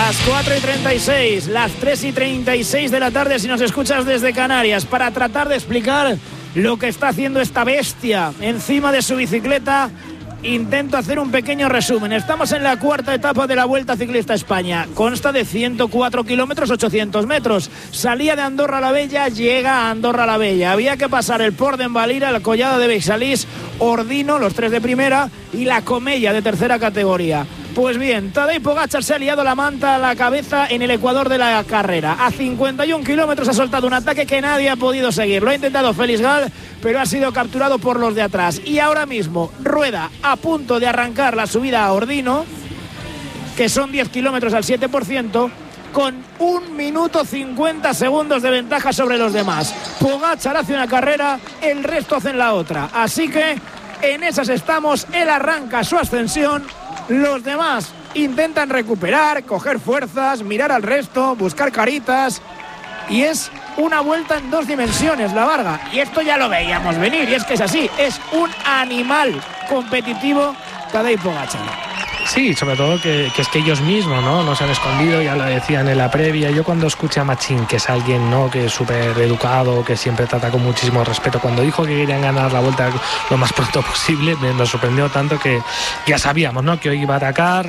Las 4:36, las 3:36 de la tarde si nos escuchas desde Canarias, para tratar de explicar lo que está haciendo esta bestia encima de su bicicleta. Intento hacer un pequeño resumen. Estamos en la cuarta etapa de la Vuelta Ciclista España. Consta de 104 kilómetros, 800 metros. Salía de Andorra la Vella, llega a Andorra la Vella. Había que pasar el Port de Envalira, la Collada de Beixalís, Ordino, los 3 de primera, y la Comella de tercera categoría. Pues bien, Tadej Pogačar se ha liado la manta a la cabeza en el ecuador de la carrera. A 51 kilómetros ha soltado un ataque que nadie ha podido seguir. Lo ha intentado Félix Gal, pero ha sido capturado por los de atrás. Y ahora mismo Rueda a punto de arrancar la subida a Ordino, que son 10 kilómetros al 7%, con 1 minuto 50 segundos de ventaja sobre los demás. Pogačar hace una carrera, el resto hacen la otra. Así que en esas estamos. Él arranca su ascensión. Los demás intentan recuperar, coger fuerzas, mirar al resto, buscar caritas. Y es una vuelta en 2 dimensiones, la Varga. Y esto ya lo veíamos venir, y es que es así. Es un animal competitivo Tadej Pogačar. Sí, sobre todo que es que ellos mismos no se han escondido, ya lo decían en la previa. Yo cuando escuché a Machín, que es alguien que es súper educado, que siempre trata con muchísimo respeto, cuando dijo que querían ganar la Vuelta lo más pronto posible, nos sorprendió tanto que ya sabíamos que hoy iba a atacar.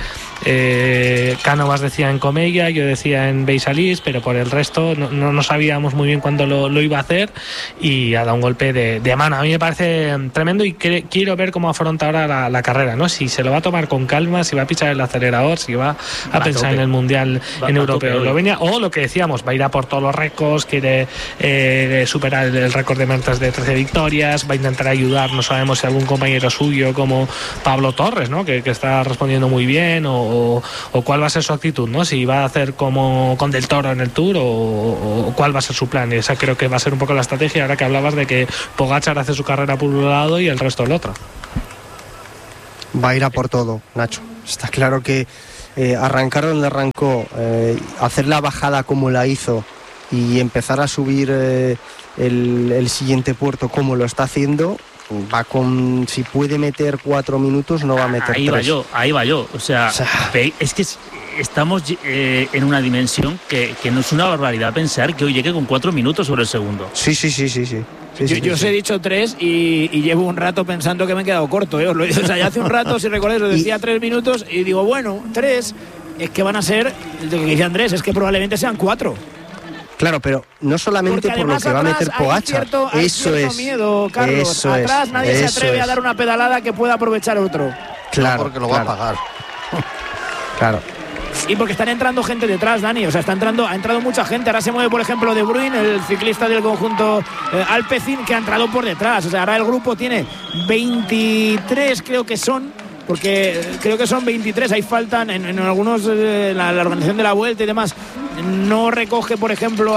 Cánovas decía en Comella, yo decía en Beixalís, pero por el resto no sabíamos muy bien cuándo lo iba a hacer, y ha dado un golpe de mano. A mí me parece tremendo, y quiero ver cómo afronta ahora la carrera, si se lo va a tomar con calma, si va a pisar el acelerador, si va a pensar en el Mundial, en Europeo Eslovenia, o lo que decíamos, va a ir a por todos los récords, quiere superar el récord de marcas de 13 victorias, va a intentar ayudar, no sabemos si algún compañero suyo como Pablo Torres, que está respondiendo muy bien, o cuál va a ser su actitud, si va a hacer como con Del Toro en el Tour, o cuál va a ser su plan. Y esa creo que va a ser un poco la estrategia, ahora que hablabas de que Pogačar hace su carrera por un lado y el resto el otro. Va a ir a por todo, Nacho. Está claro que arrancar donde arrancó, hacer la bajada como la hizo y empezar a subir el siguiente puerto como lo está haciendo, va con, si puede meter 4 minutos, no va a meter 3. Ahí va yo. O sea, es que estamos en una dimensión que no es una barbaridad pensar que hoy llegue con 4 minutos sobre el segundo. Sí. Yo os he dicho 3 y llevo un rato pensando que me he quedado corto, Os lo he dicho, ya hace un rato, si recordáis, os decía 3 minutos y digo, bueno, 3 es que van a ser, lo que dice Andrés, es que probablemente sean 4. Claro, pero no solamente por lo que va a meter Pogačar. Eso es miedo, Carlos. Eso atrás nadie se atreve a dar una pedalada que pueda aprovechar otro. Claro, porque lo va a pagar. Claro. Y porque están entrando gente detrás, Dani. O sea, ha entrado mucha gente. Ahora se mueve, por ejemplo, De Bruyne, el ciclista del conjunto Alpecin, que ha entrado por detrás. O sea, ahora el grupo tiene 23, creo que son. Porque creo que son 23. Ahí faltan en algunos, la organización de la Vuelta y demás. No recoge, por ejemplo,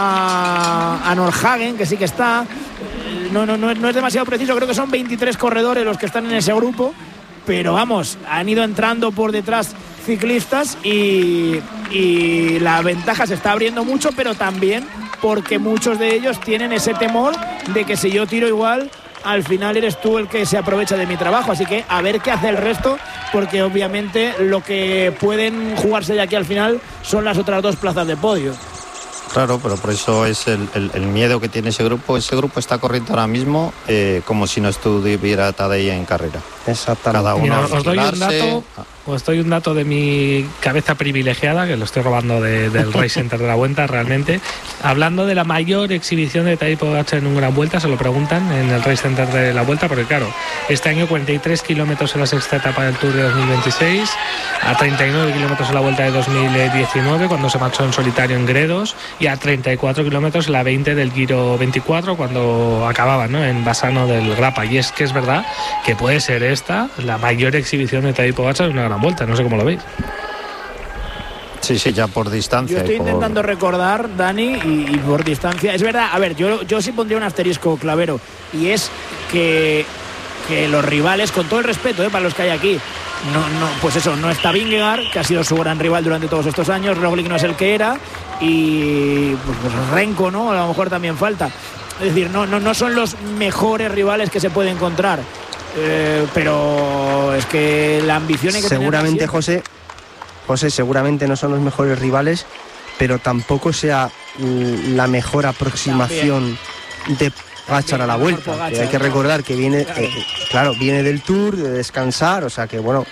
a Nordhagen, que sí que está. No es demasiado preciso. Creo que son 23 corredores los que están en ese grupo. Pero vamos, han ido entrando por detrás ciclistas y la ventaja se está abriendo mucho, pero también porque muchos de ellos tienen ese temor de que si yo tiro igual, al final eres tú el que se aprovecha de mi trabajo. Así que a ver qué hace el resto, porque obviamente lo que pueden jugarse de aquí al final son las otras 2 plazas de podio. Claro, pero por eso es el miedo que tiene ese grupo. Ese grupo está corriendo ahora mismo como si no estuviera Tadej en carrera. Exactamente. Cada uno. Mira, os doy un dato de mi cabeza privilegiada, que lo estoy robando del Race Center de la Vuelta, realmente. Hablando de la mayor exhibición de Tadej Pogačar en una gran Vuelta, se lo preguntan en el Race Center de la Vuelta, porque claro, este año 43 kilómetros en la sexta etapa del Tour de 2026, a 39 kilómetros en la Vuelta de 2019, cuando se marchó en solitario en Gredos, y a 34 kilómetros en la 20 del Giro 24, cuando acababa en Bassano del Grappa. Y es que es verdad que puede ser esta la mayor exhibición de Tadej Pogačar en una gran Vuelta, no sé cómo lo veis. Sí, ya por distancia. Yo estoy intentando recordar, Dani, y por distancia. Es verdad, a ver, yo sí pondría un asterisco, Clavero, y es que los rivales, con todo el respeto para los que hay aquí, pues eso, no está Vingegaard, que ha sido su gran rival durante todos estos años, Roglic no es el que era, y pues Renko, a lo mejor también falta. Es decir, no son los mejores rivales que se puede encontrar. Pero es que la ambición hay que seguramente tener. José, José, seguramente no son los mejores rivales, pero tampoco sea la mejor aproximación de Pogačar a la vuelta. Que hay que recordar que viene, viene del Tour, de descansar, o sea que bueno.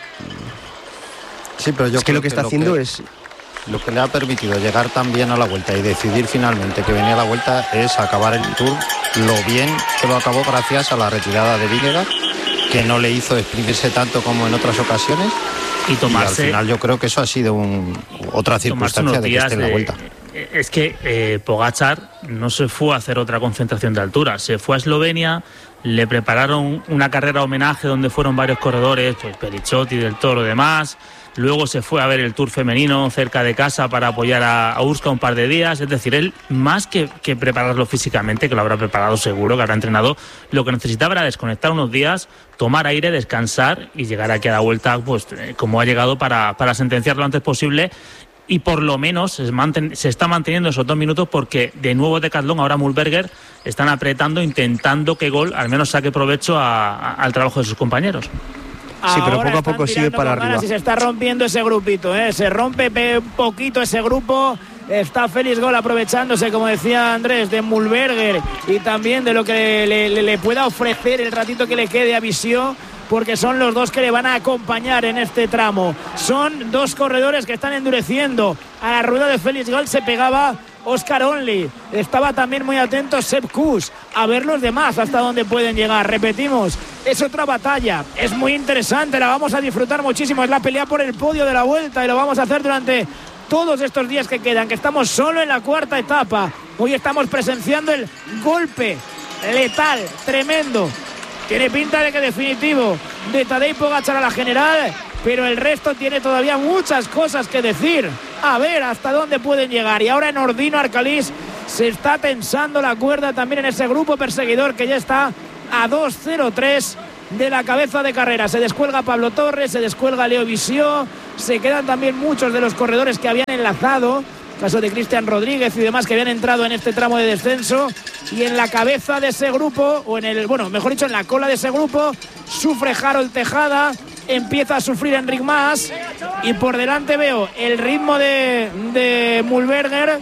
Sí, pero yo es que lo que está haciendo es... Lo que le ha permitido llegar tan bien a la vuelta y decidir finalmente que venía a la vuelta es acabar el Tour lo bien que lo acabó gracias a la retirada de Vingegaard, que no le hizo exprimirse tanto como en otras ocasiones. Y al final yo creo que eso ha sido otra circunstancia de que esté en la vuelta. Es que Pogačar no se fue a hacer otra concentración de altura, se fue a Eslovenia, le prepararon una carrera homenaje donde fueron varios corredores, pues Perichotti, Del Toro y demás. Luego se fue a ver el Tour femenino cerca de casa para apoyar a Urska un par de días. Es decir, él, más que prepararlo físicamente, que lo habrá preparado seguro, que habrá entrenado, lo que necesitaba era desconectar unos días, tomar aire, descansar y llegar aquí a la vuelta, pues como ha llegado, para sentenciar lo antes posible. Y por lo menos se está manteniendo esos 2 minutos, porque de nuevo Decathlon, ahora Mühlberger, están apretando, intentando que Gol al menos saque provecho al trabajo de sus compañeros. Sí, pero poco a poco sigue para arriba. Y se está rompiendo ese grupito, se rompe un poquito ese grupo. Está Félix Gol aprovechándose, como decía Andrés, de Mühlberger y también de lo que le pueda ofrecer el ratito que le quede a Visión, porque son los dos que le van a acompañar en este tramo. Son 2 corredores que están endureciendo. A la rueda de Félix Gol se pegaba Oscar Only, estaba también muy atento Sepp Kuss, a ver los demás hasta dónde pueden llegar. Repetimos, es otra batalla, es muy interesante, la vamos a disfrutar muchísimo, es la pelea por el podio de la vuelta y lo vamos a hacer durante todos estos días que quedan, que estamos solo en la 4ª etapa. Hoy estamos presenciando el golpe letal, tremendo, tiene pinta de que definitivo, de Tadej Pogačar a la general, pero el resto tiene todavía muchas cosas que decir. A ver hasta dónde pueden llegar. Y ahora en Ordino Arcalís se está tensando la cuerda también en ese grupo perseguidor que ya está a 2:03 de la cabeza de carrera. Se descuelga Pablo Torres, se descuelga Leo Visión, se quedan también muchos de los corredores que habían enlazado, caso de Cristian Rodríguez y demás, que habían entrado en este tramo de descenso. Y en la cabeza de ese grupo, o mejor dicho, en la cola de ese grupo, sufre Harold Tejada, empieza a sufrir Enric Mas, y por delante veo el ritmo de Mühlberger,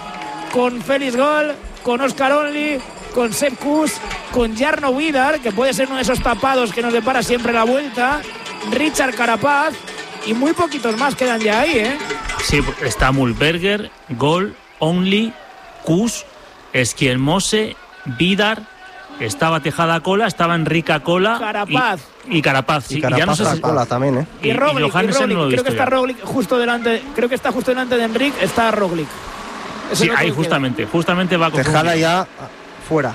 con Félix Gol, con Oscar Only, con Sepp Kuss, con Jarno Vidar, que puede ser uno de esos tapados que nos depara siempre la vuelta, Richard Carapaz, y muy poquitos más quedan ya ahí, Sí, está Mühlberger, Gol, Only, Kuss, Esquielmose, Vidar, estaba Tejada cola, estaba Enrica cola, Carapaz y Carapaz, sí. Y Carapaz, ya no sé si cola también, y Roglic, creo que está Roglic justo delante, de Enric, está Roglic. Sí, ahí justamente va con Tejada ya fuera.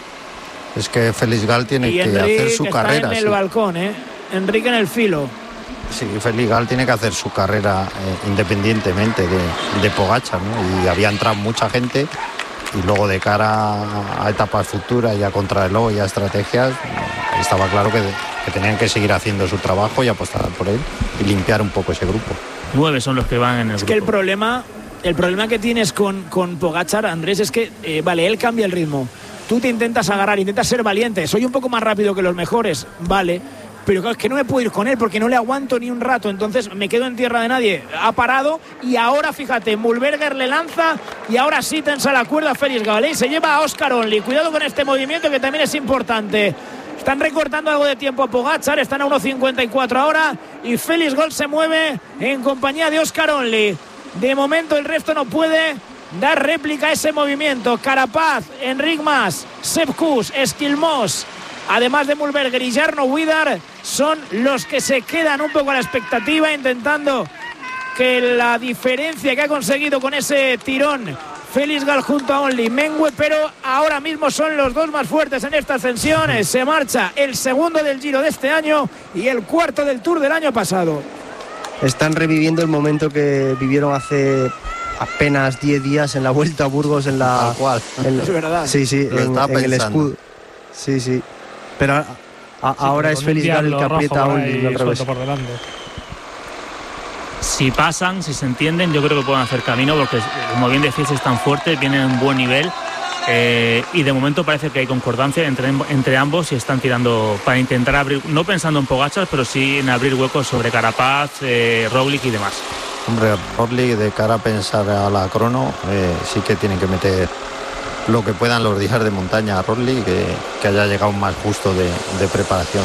Es que Félix Gall tiene que hacer su carrera. Está en el balcón, Enrique en el filo. Sí, Félix Gall tiene que hacer su carrera independientemente de Pogačar, ¿no? Y había entrado mucha gente, y luego de cara a etapas futuras y a contrarreloj y a estrategias, estaba claro que tenían que seguir haciendo su trabajo y apostar por él y limpiar un poco ese grupo. 9 son los que van en el grupo. Es que el problema que tienes con Pogačar, Andrés, es que él cambia el ritmo, tú te intentas agarrar, intentas ser valiente, soy un poco más rápido que los mejores, vale, pero claro, es que no me puedo ir con él porque no le aguanto ni un rato, entonces me quedo en tierra de nadie. Ha parado y ahora, fíjate, Mühlberger le lanza y ahora sí tensa la cuerda Félix Gall y se lleva a Oscar Only. Cuidado con este movimiento que también es importante. Están recortando algo de tiempo a Pogačar, están a 1:54 ahora y Félix Gall se mueve en compañía de Oscar Only. De momento el resto no puede dar réplica a ese movimiento. Carapaz, Enric Mas, Sepp Kuss, Esquilmos, además de Mühlberger y Jarno Vidar, son los que se quedan un poco a la expectativa, intentando que la diferencia que ha conseguido con ese tirón Félix Gall junto a Only mengue, pero ahora mismo son los dos más fuertes en esta ascensión. Se marcha el segundo del Giro de este año y el cuarto del Tour del año pasado. Están reviviendo el momento que vivieron hace apenas 10 días en la Vuelta a Burgos, en la... Tal cual. Es verdad. Sí, en el escudo. Sí. Pero ahora es Félix Gall el que aprieta a Only al revés. Si pasan, si se entienden, yo creo que pueden hacer camino, porque como bien decís, están fuertes, vienen en buen nivel, y de momento parece que hay concordancia entre ambos y están tirando para intentar abrir, no pensando en Pogačar, pero sí en abrir huecos sobre Carapaz, Roglic y demás. Hombre, Roglic, de cara a pensar a la crono, sí que tienen que meter lo que puedan los días de montaña a Roglic, que haya llegado más justo de preparación.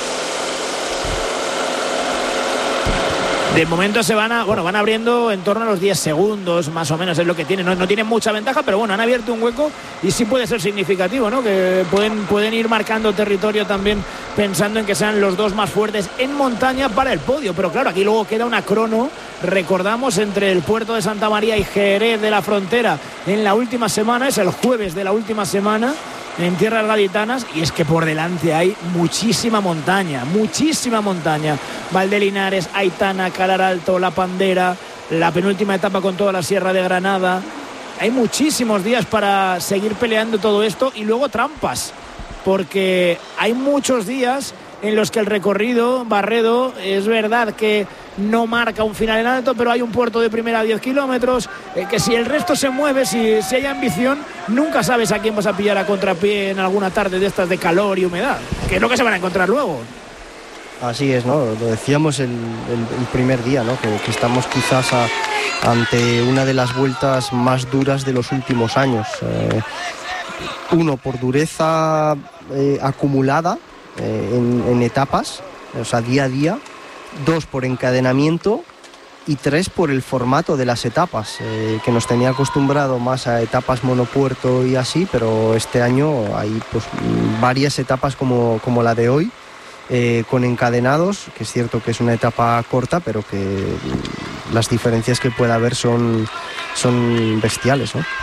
De momento van abriendo en torno a los 10 segundos, más o menos es lo que tienen. No tienen mucha ventaja, pero bueno, han abierto un hueco y sí puede ser significativo, ¿no? Que pueden ir marcando territorio también, pensando en que sean los dos más fuertes en montaña para el podio. Pero claro, aquí luego queda una crono, recordamos, entre el puerto de Santa María y Jerez de la Frontera en la última semana, es el jueves de la última semana, en tierras gaditanas, y es que por delante hay muchísima montaña. Valdelinares, Aitana, Calar Alto, La Pandera, la penúltima etapa con toda la Sierra de Granada. Hay muchísimos días para seguir peleando todo esto, y luego trampas, porque hay muchos días en los que el recorrido, Barredo, es verdad que no marca un final en alto, pero hay un puerto de primera a 10 kilómetros, que si el resto se mueve, si hay ambición, nunca sabes a quién vas a pillar a contrapié en alguna tarde de estas de calor y humedad, que es lo que se van a encontrar luego. Así es, ¿no? Lo decíamos el primer día, ¿no? Que estamos quizás ante una de las vueltas más duras de los últimos años. Uno, por dureza acumulada en etapas, o sea, día a día. 2, por encadenamiento. Y 3, por el formato de las etapas, que nos tenía acostumbrado más a etapas monopuerto y así, pero este año hay pues varias etapas como la de hoy, con encadenados, que es cierto que es una etapa corta, pero que las diferencias que pueda haber son bestiales, ¿no?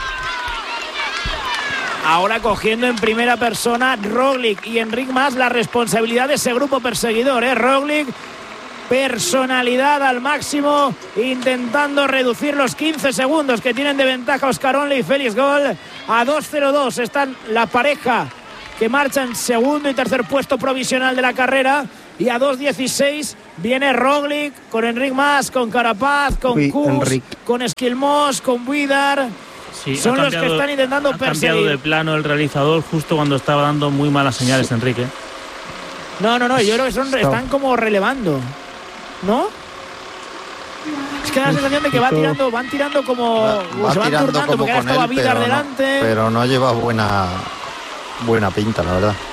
Ahora cogiendo en primera persona Roglic y Enric Mas la responsabilidad de ese grupo perseguidor, Roglic, personalidad al máximo, intentando reducir los 15 segundos que tienen de ventaja Óscar Onley y Félix Gol. A 2:02 están la pareja que marcha en segundo y tercer puesto provisional de la carrera, y a 2:16 viene Roglic con Enric Mas, con Carapaz, con Kuss, con Esquilmós, con Buidar. Sí, son los que están intentando perseguir. Ha cambiado de plano el realizador justo cuando estaba dando muy malas señales, sí. Enrique. No, yo creo que están como relevando, ¿no? Es que da la sensación de que van tirando como se van turnando, porque ahora estaba Vidar delante. Pero no lleva buena pinta, la verdad.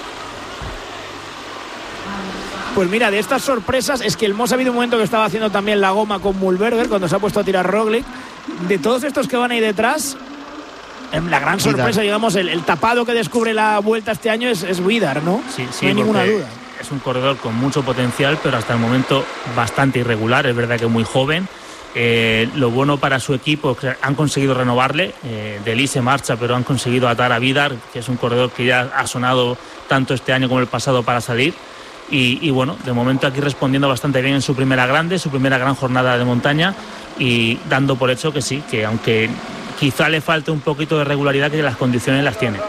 Pues mira, de estas sorpresas, es que el Moss ha habido un momento que estaba haciendo también la goma con Mühlberger cuando se ha puesto a tirar Roglic. De todos estos que van ahí detrás, la gran sorpresa, digamos, el tapado que descubre la vuelta este año es Vidar, ¿no? Sí, no hay ninguna duda. Es un corredor con mucho potencial, pero hasta el momento bastante irregular. Es verdad que muy joven. Lo bueno para su equipo es que han conseguido renovarle. Delis se marcha, pero han conseguido atar a Vidar, que es un corredor que ya ha sonado tanto este año como el pasado para salir. Y bueno, de momento aquí respondiendo bastante bien en su primera gran jornada de montaña, y dando por hecho que sí, que aunque quizá le falte un poquito de regularidad, que las condiciones las tiene.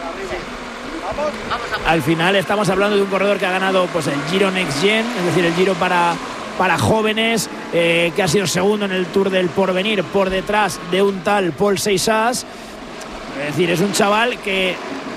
Al final estamos hablando de un corredor que ha ganado pues el Giro Next Gen, es decir, el Giro para jóvenes, que ha sido segundo en el Tour del Porvenir por detrás de un tal Paul Seixas. Es decir, es un chaval que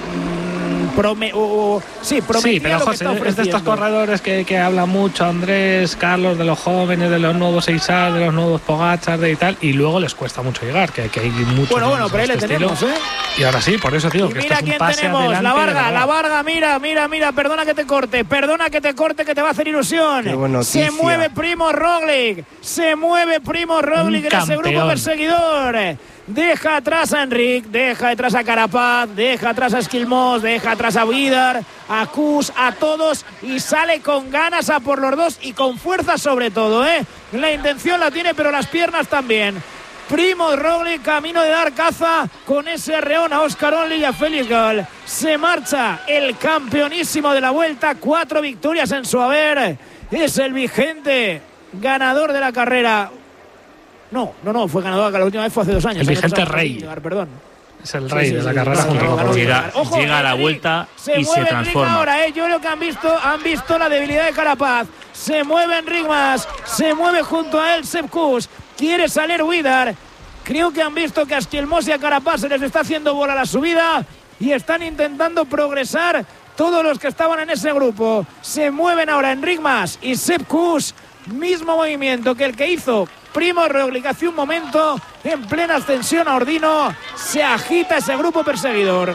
prometía pero José, es de estos corredores que hablan mucho Andrés, Carlos, de los jóvenes, de los nuevos Seixas, de los nuevos Pogačar y tal, y luego les cuesta mucho llegar, que hay muchos. Bueno, pero ahí le tenemos, Y ahora sí, por eso digo que mira esto es un quién pase tenemos, adelante. la Varga, mira, perdona que te corte, que te va a hacer ilusión. Se mueve Primož Roglic, en ese grupo perseguidor. Deja atrás a Enric, deja atrás a Carapaz, deja atrás a Esquilmós, deja atrás a Vidar, a Kuss, a todos, y sale con ganas a por los dos y con fuerza sobre todo, La intención la tiene, pero las piernas también. Primož Roglic, camino de dar caza con ese arreón a Óscar Onley y a Félix Gol. Se marcha el campeonísimo de la Vuelta, 4 victorias en su haber. Es el vigente ganador de la carrera. No, fue ganador, la última vez fue hace 2 años. El vigente rey. Perdón. Es el rey de la carrera junto con llega a la Vuelta y se transforma. Ahora, yo creo que han visto la debilidad de Carapaz. Se mueve Enric Mas, se mueve junto a él Sepp Kuss. Quiere salir Vidar. Creo que han visto que a Esquilmós y a Carapaz se les está haciendo bola la subida y están intentando progresar todos los que estaban en ese grupo. Se mueven ahora Enric Mas y Sepp Kuss. Mismo movimiento que el que hizo Primo Roglic hace un momento en plena ascensión a Ordino. Se agita ese grupo perseguidor.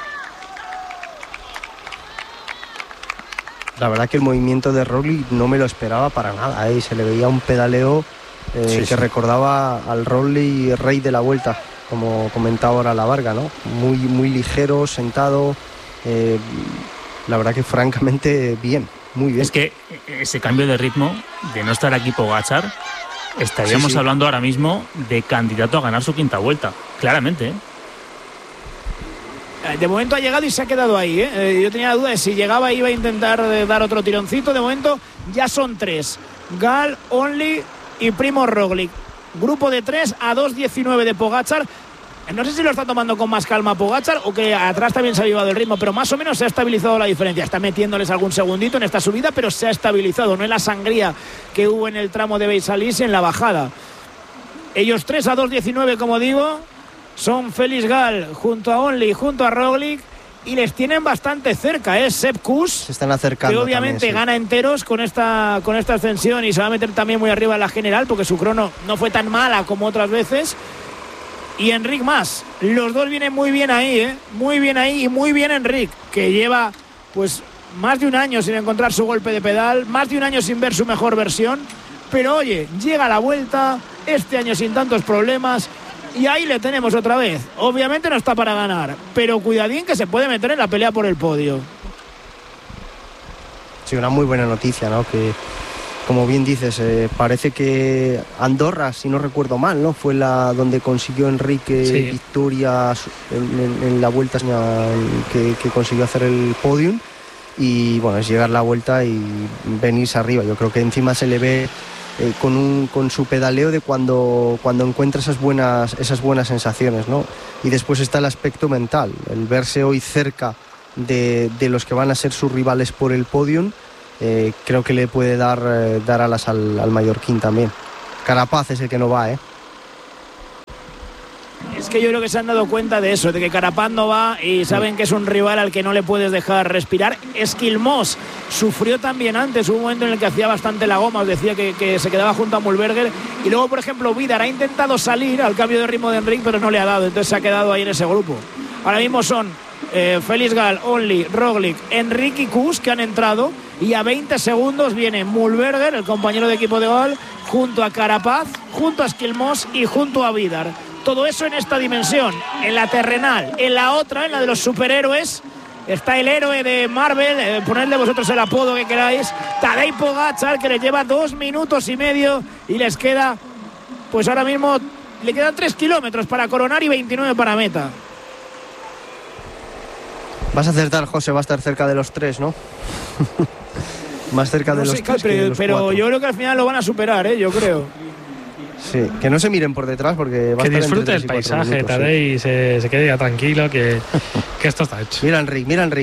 La verdad que el movimiento de Roglic no me lo esperaba para nada, ¿eh? Se le veía un pedaleo que recordaba al Roglic rey de la Vuelta, como comentaba ahora la Varga, ¿no? Muy, muy ligero, sentado. La verdad que francamente bien, muy bien. Es que ese cambio de ritmo, de no estar aquí Pogačar, estaríamos hablando ahora mismo de candidato a ganar su quinta Vuelta, claramente, ¿eh? De momento ha llegado y se ha quedado ahí, ¿eh? Yo tenía la duda de si llegaba iba a intentar dar otro tironcito. De momento ya son 3. Gal, Only y Primo Roglic. Grupo de 3 a 2.19 de Pogačar. No sé si lo está tomando con más calma Pogačar o que atrás también se ha avivado el ritmo, pero más o menos se ha estabilizado la diferencia. Está metiéndoles algún segundito en esta subida, pero se ha estabilizado. No es la sangría que hubo en el tramo de Beis-Alís en la bajada. Ellos 3 a 2.19, como digo. Son Félix Gal junto a Only, junto a Roglic, y les tienen bastante cerca, ¿eh? Sepp Kuss, se están acercando, que obviamente también, sí, gana enteros con esta ascensión y se va a meter también muy arriba en la general porque su crono no fue tan mala como otras veces. Y Enric Mas, los dos vienen muy bien ahí, ¿eh? Muy bien ahí, y muy bien Enric, que lleva pues más de un año sin encontrar su golpe de pedal, más de un año sin ver su mejor versión, pero oye, llega la Vuelta, este año sin tantos problemas. Y ahí le tenemos otra vez. Obviamente no está para ganar, pero cuidadín que se puede meter en la pelea por el podio. Sí, una muy buena noticia, ¿no? Que, como bien dices, parece que Andorra, si no recuerdo mal, ¿no? Fue la donde consiguió Enrique victoria en la Vuelta que consiguió hacer el podium. Y bueno, es llegar la Vuelta y venirse arriba. Yo creo que encima se le ve con su pedaleo de cuando encuentra esas buenas sensaciones, ¿no? Y después está el aspecto mental, el verse hoy cerca de los que van a ser sus rivales por el podium. Creo que le puede dar alas al mallorquín también. Carapaz es el que no va, ¿eh? Es que yo creo que se han dado cuenta de eso, de que Carapaz no va y saben que es un rival al que no le puedes dejar respirar. Esquilmos sufrió también antes, hubo un momento en el que hacía bastante la goma, os decía que se quedaba junto a Mühlberger, y luego por ejemplo Vidar ha intentado salir al cambio de ritmo de Enric, pero no le ha dado, entonces se ha quedado ahí en ese grupo. Ahora mismo son Félix Gal, Only, Roglic, Enric y Kuss que han entrado, y a 20 segundos viene Mühlberger, el compañero de equipo de Gal, junto a Carapaz, junto a Esquilmos y junto a Vidar. Todo eso en esta dimensión, en la terrenal. En la otra, en la de los superhéroes, está el héroe de Marvel, ponedle vosotros el apodo que queráis, Tadej Pogačar, que le lleva 2 minutos y medio y les queda, pues ahora mismo le quedan 3 kilómetros para coronar y 29 para meta. Vas a acertar, José, va a estar cerca de los 3, ¿no? Más cerca de los 3 que de los 4. Pero yo creo que al final lo van a superar, yo creo. Sí, que no se miren por detrás porque va a estar disfrute el paisaje, Tadej, y se quede ya tranquilo que esto está hecho. Mira Enric.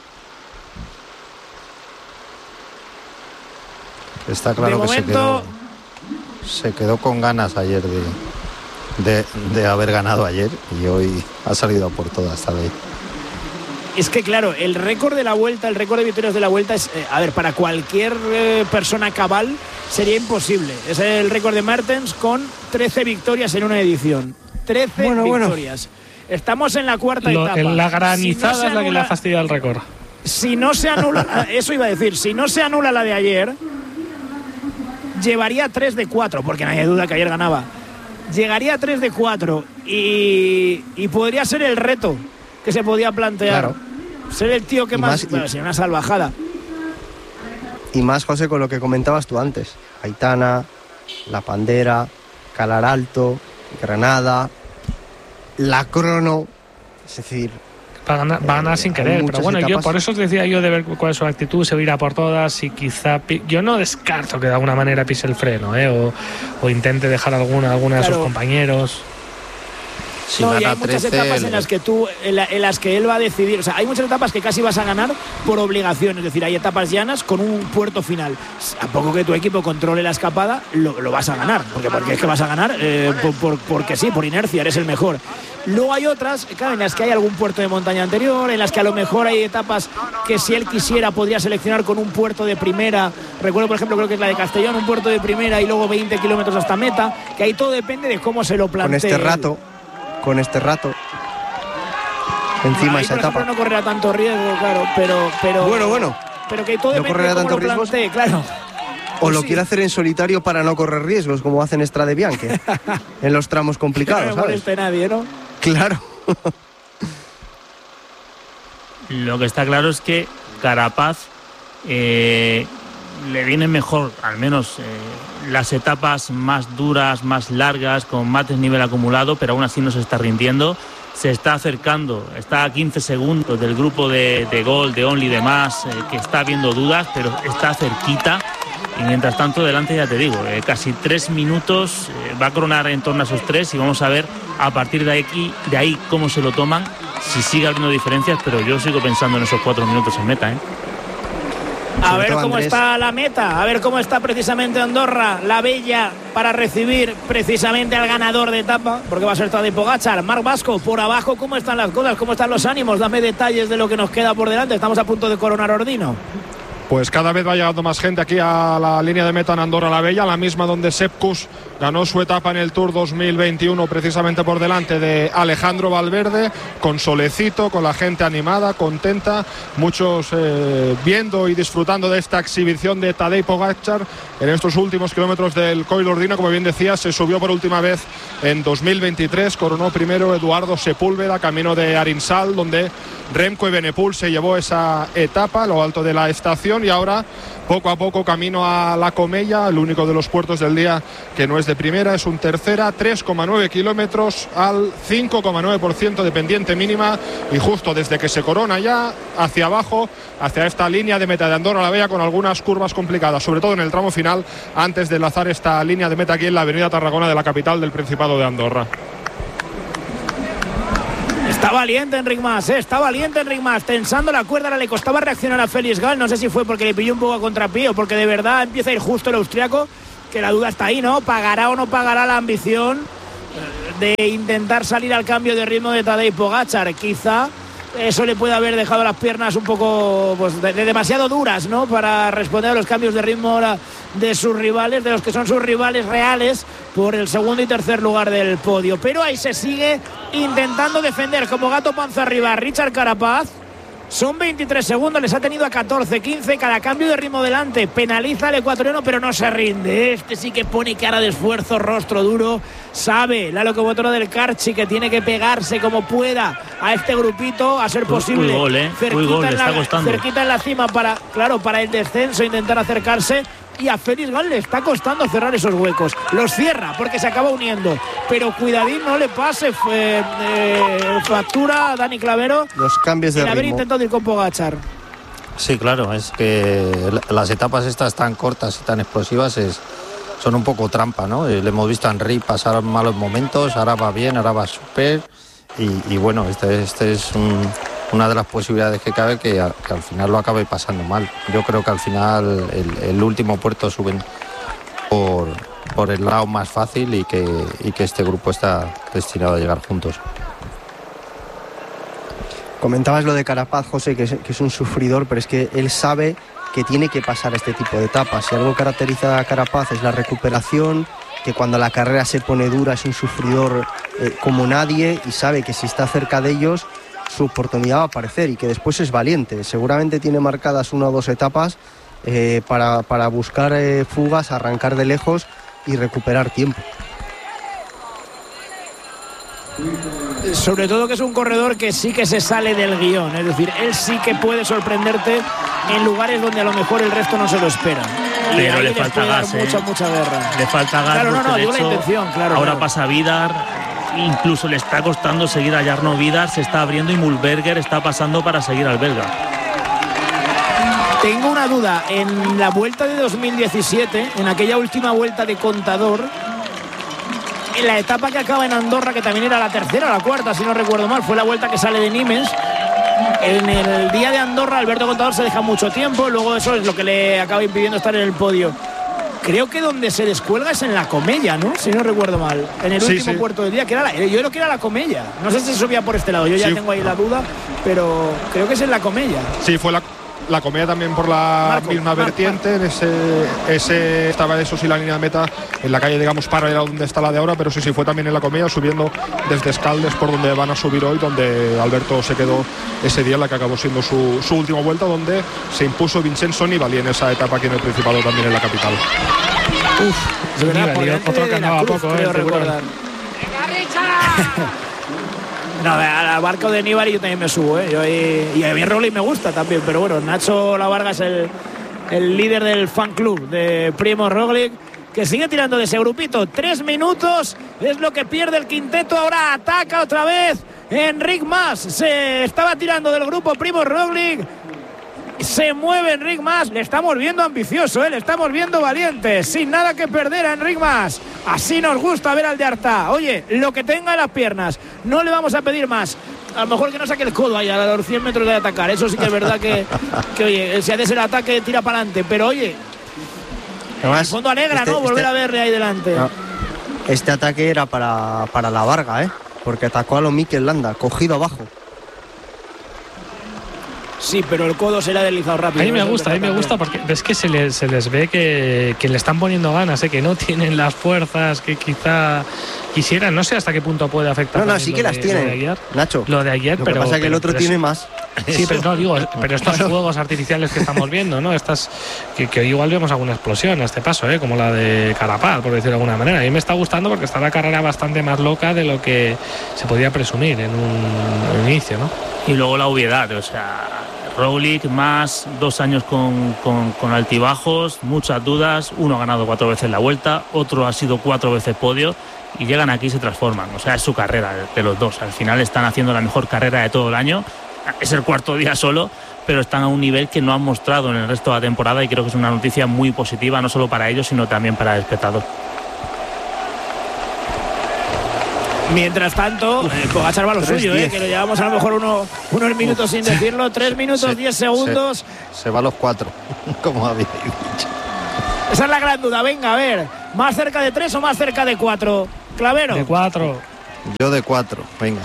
Está claro que se quedó con ganas ayer de haber ganado ayer y hoy ha salido por todas Tadej. Es que claro, el récord de la Vuelta, el récord de victorias de la Vuelta es, para cualquier persona cabal sería imposible. Es el récord de Mertens con 13 victorias en una edición. 13 victorias. Estamos en la cuarta etapa. La granizada es la que le ha fastidiado el récord. Si no se anula, eso iba a decir, si no se anula la de ayer, llevaría 3 de 4, porque no hay duda que ayer ganaba. Llegaría a 3 de 4 y podría ser el reto que se podía plantear. Claro. Ser el tío que más sería una salvajada. Y más, José, con lo que comentabas tú antes. Aitana, La Pandera, Calar Alto, Granada, la crono. Es decir, va a ganar sin querer, pero bueno, yo por eso os decía yo de ver cuál es su actitud, se irá por todas y quizá yo no descarto que de alguna manera pise el freno, o intente dejar alguna de sus compañeros. Si no, y gana hay muchas 13, etapas en las que él va a decidir. O sea, hay muchas etapas que casi vas a ganar por obligación. Es decir, hay etapas llanas con un puerto final. A poco que tu equipo controle la escapada, lo vas a ganar. Porque es que vas a ganar porque sí, por inercia, eres el mejor. Luego hay otras, claro, en las que hay algún puerto de montaña anterior, en las que a lo mejor hay etapas que si él quisiera podría seleccionar con un puerto de primera. Recuerdo, por ejemplo, creo que es la de Castellón, un puerto de primera y luego 20 kilómetros hasta meta, que ahí todo depende de cómo se lo plantee. Con este rato encima esa etapa. Ejemplo, no correrá tanto riesgo, claro, pero bueno. Pero que todo no depende de cómo lo plantee, claro. O lo quiere hacer en solitario para no correr riesgos, como hacen Strade Bianche, en los tramos complicados, no moleste nadie, ¿no? Claro. Lo que está claro es que Carapaz le vienen mejor, al menos las etapas más duras, más largas, con más desnivel acumulado, pero aún así no se está rindiendo. Se está acercando, está a 15 segundos del grupo de Gol, de Only y demás, que está viendo dudas, pero está cerquita. Y mientras tanto, delante ya te digo, casi 3 minutos, va a coronar en torno a esos 3 y vamos a ver a partir de ahí cómo se lo toman, si sigue habiendo diferencias, pero yo sigo pensando en esos 4 minutos en meta, A ver cómo está la meta, a ver cómo está precisamente Andorra, la Bella, para recibir precisamente al ganador de etapa, porque va a ser Tadej Pogačar. Marc Vasco, por abajo, ¿cómo están las cosas? ¿Cómo están los ánimos? Dame detalles de lo que nos queda por delante. Estamos a punto de coronar Ordino. Pues cada vez va llegando más gente aquí a la línea de meta en Andorra la Bella, la misma donde Sepp Kuss ganó su etapa en el Tour 2021, precisamente por delante de Alejandro Valverde, con solecito, con la gente animada, contenta, muchos viendo y disfrutando de esta exhibición de Tadej Pogačar en estos últimos kilómetros del Coll Ordino. Como bien decía, se subió por última vez en 2023, coronó primero Eduardo Sepúlveda, camino de Arinsal, donde Remco Evenepoel se llevó esa etapa a lo alto de la estación, y ahora poco a poco camino a la Comella, el único de los puertos del día que no es de primera, es un tercera, 3,9 kilómetros al 5,9% de pendiente mínima, y justo desde que se corona ya hacia abajo, hacia esta línea de meta de Andorra la Bella, con algunas curvas complicadas, sobre todo en el tramo final, antes de enlazar esta línea de meta aquí en la avenida Tarragona de la capital del Principado de Andorra. Está valiente Enric Mas, tensando la cuerda. Ahora le costaba reaccionar a Félix Gall, no sé si fue porque le pilló un poco a contrapié o porque de verdad empieza a ir justo el austriaco, que la duda está ahí, ¿no? ¿Pagará o no pagará la ambición de intentar salir al cambio de ritmo de Tadej Pogačar? Quizá eso le puede haber dejado las piernas un poco de demasiado duras, ¿no? Para responder a los cambios de ritmo ahora de sus rivales, de los que son sus rivales reales, por el segundo y tercer lugar del podio. Pero ahí se sigue intentando defender como gato panza arriba Richard Carapaz. Son 23 segundos, les ha tenido a 14, 15, cada cambio de ritmo delante penaliza al ecuatoriano, pero no se rinde. Este sí que pone cara de esfuerzo, rostro duro, sabe la locomotora del Carchi que tiene que pegarse como pueda a este grupito, a ser posible. Cerquita en la cima para el descenso, intentar acercarse. Y a Félix Gall le está costando cerrar esos huecos. Los cierra porque se acaba uniendo, pero cuidadín no le pase factura a Dani Clavero los cambios de ritmo. Haber intentado ir con Pogačar. Sí, claro, es que las etapas estas tan cortas y tan explosivas son un poco trampa, ¿no? Le hemos visto a Henry pasar malos momentos, ahora va bien, ahora va súper, y bueno, este es una de las posibilidades que cabe, que al final lo acabe pasando mal. Yo creo que al final el último puerto suben por el lado más fácil, y que este grupo está destinado a llegar juntos. Comentabas lo de Carapaz, José, que es un sufridor, pero es que él sabe que tiene que pasar este tipo de etapas. Si algo caracteriza a Carapaz es la recuperación, que cuando la carrera se pone dura es un sufridor como nadie, y sabe que si está cerca de ellos su oportunidad va a aparecer, y que después es valiente. Seguramente tiene marcadas 1 o 2 etapas para buscar fugas, arrancar de lejos y recuperar tiempo. Sobre todo que es un corredor que sí que se sale del guión, es decir, él sí que puede sorprenderte en lugares donde a lo mejor el resto no se lo espera. Pero le falta gas, mucha guerra. Le falta gas. Claro, digo la intención, claro. Ahora pasa Vidar. Incluso le está costando seguir a Jarno Vidar, se está abriendo, y Mühlberger está pasando para seguir al belga. Tengo una duda, en la vuelta de 2017, en aquella última vuelta de Contador, en la etapa que acaba en Andorra, que también era la tercera o la cuarta, si no recuerdo mal, fue la vuelta que sale de Nimes. En el día de Andorra, Alberto Contador se deja mucho tiempo, luego eso es lo que le acaba impidiendo estar en el podio. Creo que donde se descuelga es en la Comella, ¿no? Si no recuerdo mal. En el último puerto del día, que era yo creo que era la Comella. No sé si subía por este lado, yo ya tengo ahí la duda, pero creo que es en la Comella. Sí, fue la Comella también por la misma vertiente. Estaba eso sí la línea de meta en la calle, digamos, paralela donde está la de ahora, pero sí fue también en la Comella, subiendo desde Escaldes, por donde van a subir hoy, donde Alberto se quedó ese día en la que acabó siendo su última vuelta, donde se impuso Vincenzo Nibali en esa etapa aquí en el Principado, también en la capital. Es verdad, por otro que andaba poco, creo recordar. No, al barco de Nibali yo también me subo, y a mí Roglic me gusta también, pero bueno, Nacho Lavarga es el líder del fan club de Primo Roglic, que sigue tirando de ese grupito. 3 minutos es lo que pierde el quinteto. Ahora ataca otra vez Enric Mas. Se estaba tirando del grupo Primo Roglic. Se mueve Enric Mas, le estamos viendo ambicioso, le estamos viendo valiente, sin nada que perder a Enric Mas. Así nos gusta ver al de Artà. Oye, lo que tenga en las piernas, no le vamos a pedir más. A lo mejor que no saque el codo ahí a los 100 metros de atacar. Eso sí que es verdad que oye, si haces el ataque, tira para adelante. Pero oye, en el fondo alegra, ¿no? Volver a verle ahí delante. No, este ataque era para la Varga, porque atacó a lo Mikel Landa, cogido abajo. Sí, pero el codo se le ha deslizado rápido. A mí me gusta porque ves que se les ve que le están poniendo ganas, que no tienen las fuerzas que quizá quisieran. No sé hasta qué punto puede afectar. No, sí que las tienen, Nacho. Lo de ayer, lo que pasa es que el otro tiene más. Sí, pero no digo, pero estos juegos artificiales que estamos viendo, ¿no? Estas que igual vemos alguna explosión a este paso, como la de Carapaz, por decirlo de alguna manera. A mí me está gustando porque está la carrera bastante más loca de lo que se podía presumir en un inicio, ¿no? Y luego la obviedad, o sea, Roglic más 2 años con altibajos, muchas dudas. Uno ha ganado 4 veces la Vuelta, otro ha sido 4 veces podio, y llegan aquí y se transforman. O sea, es su carrera de los dos. Al final están haciendo la mejor carrera de todo el año. Es el 4.º día solo, pero están a un nivel que no han mostrado en el resto de la temporada, y creo que es una noticia muy positiva, no solo para ellos, sino también para el espectador. Mientras tanto, Pogačar va lo suyo, que lo llevamos a lo mejor unos minutos sin decirlo. 3 minutos 10 segundos. Se va a los 4, como habéis dicho. Esa es la gran duda. Venga, a ver, ¿más cerca de 3 o más cerca de 4? Clavero. De 4. Yo de 4, venga.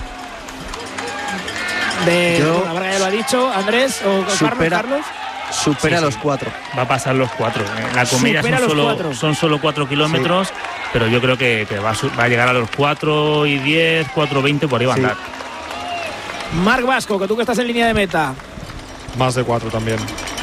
La Varga ya lo ha dicho, Andrés o Carlos. Supera los 4. Va a pasar los 4. La Comella son solo 4 kilómetros, pero yo creo que va a llegar a los 4 y 10, 4:20, por ahí va a andar. Marc Vasco, que tú que estás en línea de meta. Más de 4 también.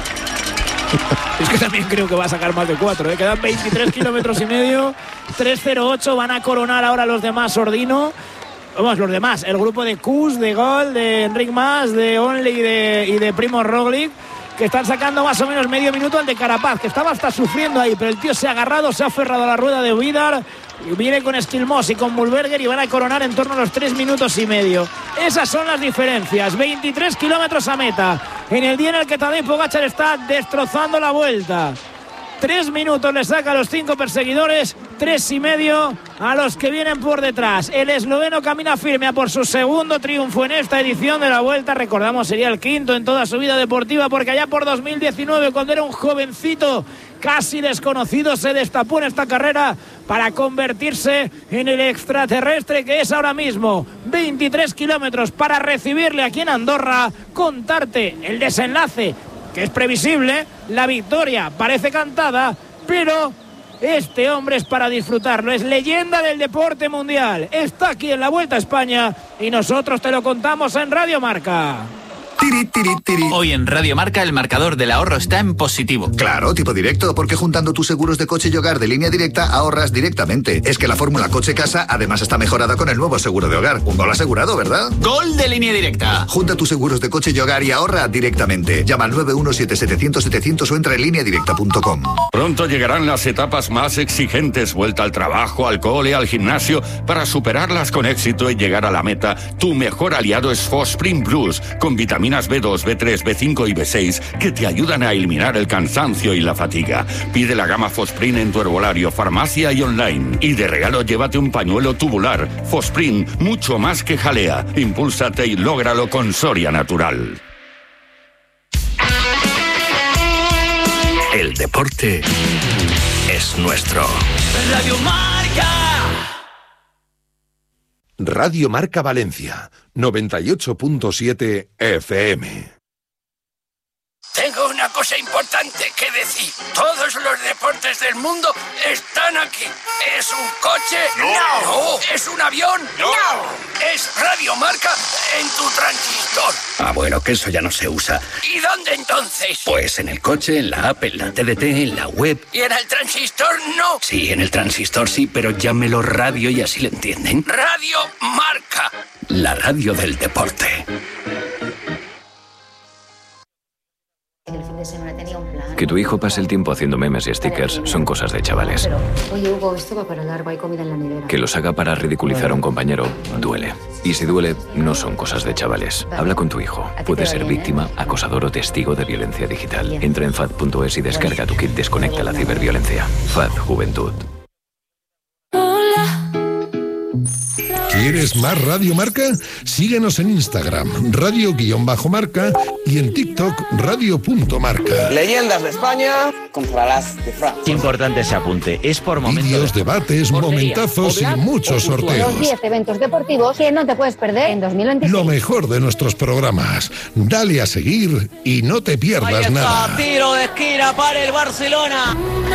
Es que también creo que va a sacar más de 4. Quedan 23 kilómetros y medio. 3:08 van a coronar ahora los demás Ordino. Vamos, los demás, el grupo de Kuss, de Gol, de Enric Mas, de Onley y de Primo Roglic, que están sacando más o menos medio minuto al de Carapaz, que estaba hasta sufriendo ahí, pero el tío se ha agarrado, se ha aferrado a la rueda de Vidar, viene con Skilmos y con Mühlberger y van a coronar en torno a los 3 minutos y medio. Esas son las diferencias. 23 kilómetros a meta, en el día en el que Tadej Pogačar está destrozando la Vuelta. 3 minutos le saca a los 5 perseguidores, 3,5 a los que vienen por detrás. El esloveno camina firme a por su segundo triunfo en esta edición de la Vuelta. Recordamos, sería el 5º en toda su vida deportiva, porque allá por 2019, cuando era un jovencito casi desconocido, se destapó en esta carrera para convertirse en el extraterrestre que es ahora mismo. 23 kilómetros para recibirle aquí en Andorra, contarte el desenlace, que es previsible. La victoria parece cantada, pero este hombre es para disfrutarlo. Es leyenda del deporte mundial. Está aquí en la Vuelta a España y nosotros te lo contamos en Radio Marca. Hoy en Radio Marca el marcador del ahorro está en positivo. Claro, tipo directo, porque juntando tus seguros de coche y hogar de Línea Directa ahorras directamente. Es que la fórmula coche-casa además está mejorada con el nuevo seguro de hogar. Un gol asegurado, ¿verdad? ¡Gol de Línea Directa! Junta tus seguros de coche y hogar y ahorra directamente. Llama al 917-700-700 o entra en lineadirecta.com. Pronto llegarán las etapas más exigentes. Vuelta al trabajo, al cole, al gimnasio. Para superarlas con éxito y llegar a la meta, tu mejor aliado es Fosprin Plus, con vitamina vitaminas B2, B3, B5 y B6 que te ayudan a eliminar el cansancio y la fatiga. Pide la gama Fosprin en tu herbolario, farmacia y online. Y de regalo llévate un pañuelo tubular. Fosprin, mucho más que jalea. Impúlsate y lógralo con Soria Natural. El deporte es nuestro. Radio Marca. Radio Marca Valencia, 98.7 FM. Tengo una cosa importante que decir. Todos los deportes del mundo están aquí. ¿Es un coche? No. ¿Es un avión? No. ¿Es Radio Marca en tu transistor? Ah, bueno, que eso ya no se usa. ¿Y dónde entonces? Pues en el coche, en la app, en la TDT, en la web. ¿Y en el transistor no? Sí, en el transistor sí, pero llámelo radio y así le entienden. Radio Marca. La radio del deporte. Que tu hijo pase el tiempo haciendo memes y stickers son cosas de chavales. Oye, Hugo, esto va para largo, hay comida en la nevera. Que los haga para ridiculizar a un compañero duele. Y si duele, no son cosas de chavales. Habla con tu hijo. Puede ser víctima, acosador o testigo de violencia digital. Entra en FAD.es y descarga tu kit Desconecta la ciberviolencia. FAD Juventud. ¿Quieres más Radio Marca? Síguenos en Instagram, radio_marca y en TikTok, radio.marca. Leyendas de España contra las de Francia. Es importante ese apunte, es por momentos. Vídeos, debates, momentazos y muchos sorteos. Los 10 eventos deportivos que no te puedes perder en 2026. Lo mejor de nuestros programas. Dale a seguir y no te pierdas nada. Tiro de esquina para el Barcelona.